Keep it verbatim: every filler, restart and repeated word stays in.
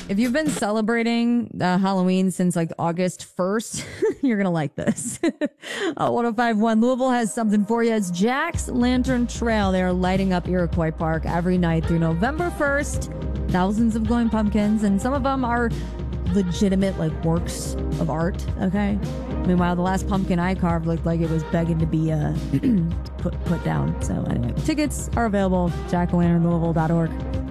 If you've been celebrating uh, Halloween since like August first, you're going to like this. uh, one oh five point one Louisville has something for you. It's Jack's Lantern Trail. They are lighting up Iroquois Park every night through November first. Thousands of glowing pumpkins, and some of them are legitimate like works of art. Okay. Meanwhile, the last pumpkin I carved looked like it was begging to be uh, put put down. So anyway, tickets are available. jack o lantern louisville dot org.